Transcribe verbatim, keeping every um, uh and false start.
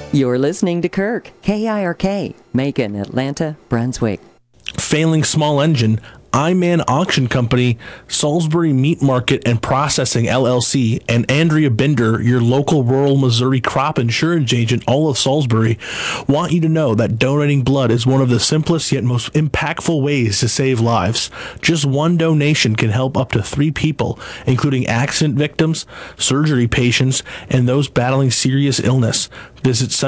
You're listening to Kirk, K I R K, Macon, Atlanta, Brunswick. Failing small engine, I-Man Auction Company, Salisbury Meat Market and Processing, L L C, and Andrea Bender, your local rural Missouri crop insurance agent, all of Salisbury, want you to know that donating blood is one of the simplest yet most impactful ways to save lives. Just one donation can help up to three people, including accident victims, surgery patients, and those battling serious illness. Visit